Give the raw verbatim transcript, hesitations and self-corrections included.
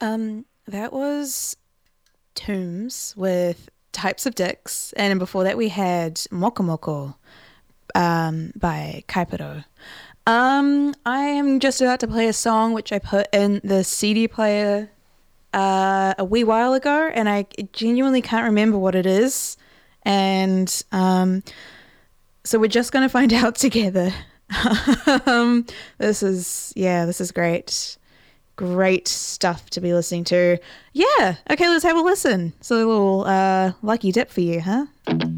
Um, that was Tombs with Types of Dicks, and before that we had Moko Moko um, by Kaipero. Um, I am just about to play a song which I put in the C D player uh, a wee while ago, and I genuinely can't remember what it is. And um, so we're just going to find out together. um, this is, yeah, this is great. Great stuff to be listening to. Yeah, okay, let's have a listen. It's a little uh, lucky dip for you, huh?